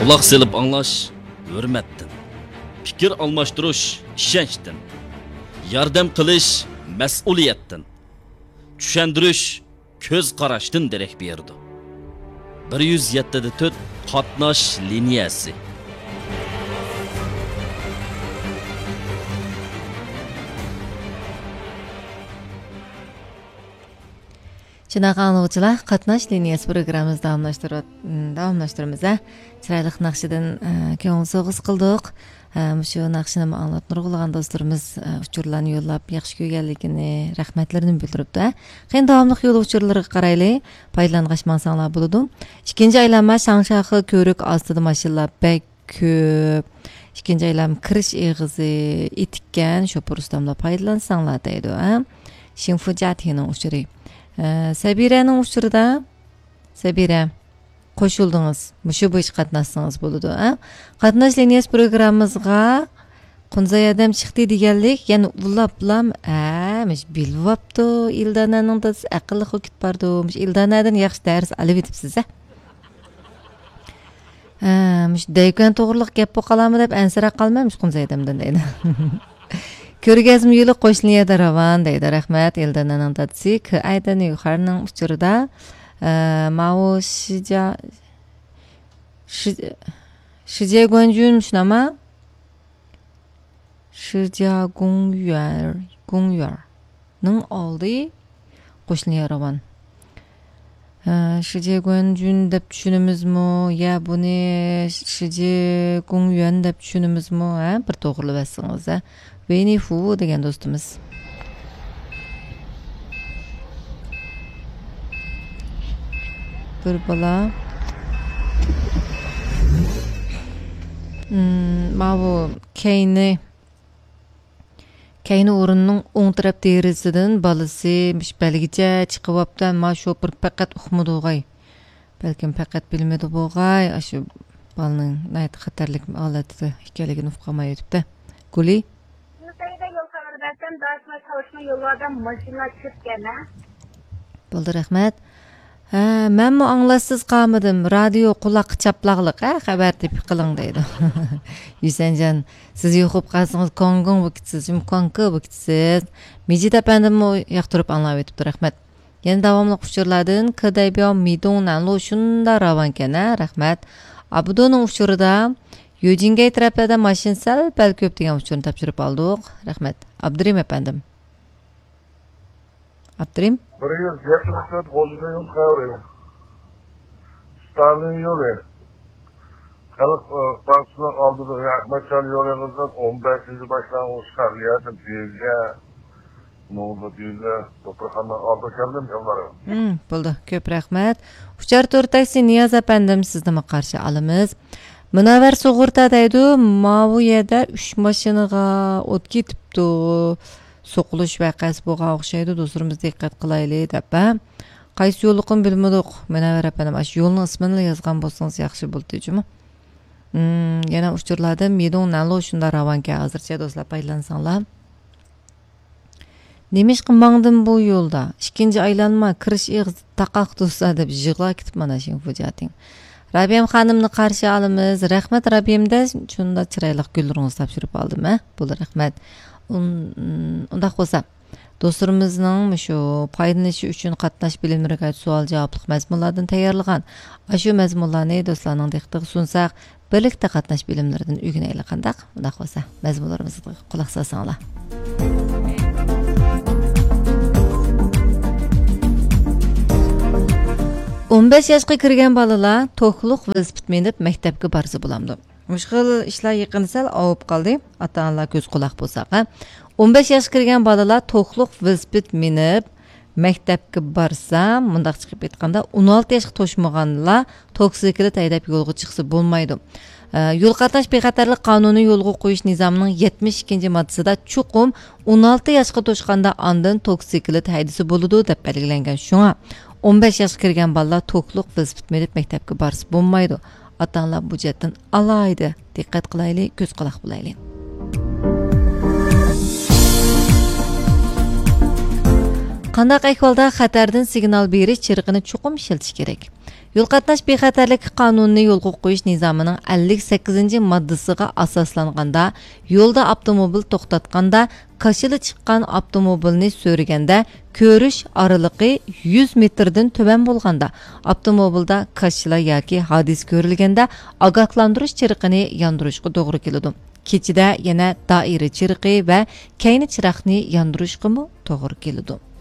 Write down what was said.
Quloq selib anglash hurmatdan, fikr almashtirish ishonchdan, yordam qilish mas'uliyatdan, tushuntirish ko'z qarashdan darak berdi. 107.4 qatnash liniyasi. Janob anglag'uchilar, qatnash liniyasi programmamizni davomlashtiramiz. Chiroyli naqshidan ko'ngil so'g'iz qildik. Shu naqshini anglab nurg'ulagan do'stlarimiz uchurlarni yo'llab yaxshi ko'rganligini, rahmatlarini bildiribdi. Qeyin davomli yo'l uchurlariga qaraylik, foydalanishmansanglar bo'ladi. Ikkinchi aylanma Shangshaxi ko'rik ostida mashinalar bek ko'p. Ikkinchi aylanma kirish eg'izi etikkan, shopur ustamlar foydalansanglar deydi. Shinfujatining uchuri. Sabiraning uchurida Sabira qo'shildingiz. Mushu bo'yicha qatnashsangiz bo'ladi. Qatnash liniyasi programmamizga Qunzay adam chiqdi deganlik, ya'ni ullab-ulam, mish bilvapti, Ildananing da aqlli qo'kit bardi. Mish Ildanadan yaxshi dars olib etibsiz. Mish deykan to'g'riliq gap bo'qalamı deb ansira qolmaymiz Qunzay adamdan deydi. Ko'rgazma yo'li qo'shnilarda ravan deydi. Rahmat Ildananing dadisi. Aydan yuqorining uchurida Mao Shijiaguanjun shnama Shijiagongyuan oldi qo'shnilar ravan. Shijiaguanjun deb tushunimizmi yo buni Shijiagongyuan deb tushunimizmi? Bir to'g'rilab aytsangiz. Veni Fu degan do'stimiz. Bir bola Mavu Keyni o'rinning o'ng taraf terisidan balasi belgicha chiqibdi, ma shu bir faqat uqmadi. Balkim faqat bilmadi bo'g'ay, shu balaning nayt xatarlik holatida ekanligini uqmay yetibdi. Guli bo'ldi, rahmat. Men mu anglasiz qolmadim. Radio quloq chaplaqliq, xabar deb qiling deydi. Yusanjan, siz yo'qib qolsangiz kongong bo'kisiz, konko bo'kisiz. Mijid apandim yoqtirib anglab etibdi, rahmat. Yana davomli uchurlardan Kadaybyo Midongnan lo shunda ravankan, rahmat. Abduning uchurida Yojingay taraflarda mashin sal ko'p degan uchurni topshirib oldik. Rahmat. Abdurim apandim. Abdurim? 170 qo'lida yo'q qavri. Stalin yo'li. Xalq partiyasining oldida Rahmatjon yo'limizdan 15-boshlang'ich chiqarilyapti. Bizga to'praqni olib keldim yo'llari. Bo'ldi. Ko'p rahmat. Uchar to'rtaksi Niyoz apandim sizni qarshi olamiz. Munavvar sug'urta deydi, mavu yerda 3 mashinaga o't ketibdi. So'qilish voqeasi bo'lgan o'xshaydi, do'stlarimiz diqqat qilaylik deb. Qaysi yo'lliqni bilmadik. Munavvar apandim, shu yo'lning ismini yozgan bo'lsangiz yaxshi bo'ldi-jimi? Yana uchurlarda Midong Nalo shunda ravanka hozircha do'stlar paylansanglar. Nemish qilmangdim bu yo'lda. Ikkinchi aylanma kirish eg'iz taqaq do'stlar deb yig'la ketib mana shu fujating. Rabiyam xonimni qarshi olamiz. Rahmat Rabiyamda shunda chiroyli gullaringizni topshirib oldim, Bo'ldi, rahmat. Unda bo'lsa, do'stlarimizning shu foydalanishi uchun qatnash bilimlariga savol-javoblik mazmunlardan tayyorlagan. Shu mazmunlarni do'stlarning diqqatiga sunsak, birlikda qatnash bilimlaridan o'rganaylik qandaq. Unda bo'lsa, mazmunlarimizga quloq solsanglar. 15 yoshga kirgan bolalar to'qliq velosiped minib maktabga borsa bo'lamdi. Mushkil ishlar yaqin sal avib qoldi. Ota-onalar ko'z quloq bo'lsa. 15 yoshga kirgan bolalar to'qliq velosiped minib maktabga borsa, mundaq chiqib aytganda 16 yoshga to'shmaganlar toksiklet haydab yo'lga chiqsa bo'lmaydi. Yo'l qatnash bexatarlik qonuni yo'lga qo'yish nizamining 72-moddasida chuqum 16 yoshga to'shganda ondan toksiklet haydisi bo'ladi deb belgilangan. Shunga 15 yoshga kirgan bolalar to'qliq velosiped minib maktabga borsa bo'lmaydi. Ota-onalar bu jihatdan alayda diqqat qilaylik, ko'z quloq bo'laylik. Qandaq ahvolda xatardan signal berish chirig'ini chuqum ishlatish kerak. Yo'l qatnash bexatarligi qonunini yo'lga qo'yish nizamining 58-moddasiga asoslanganda, yo'lda avtomobil to'xtatganda, kashili chiqqan avtomobilni so'raganda, ko'rish oraliqi 100 metrdan tuban bo'lganda, avtomobilda kashila yoki hodis ko'rilganda ogohlantirish chiriqini yondirishga to'g'ri keladi. Kechida yana doira chiriqi va kayni chiroqni yondirishga to'g'ri keladi.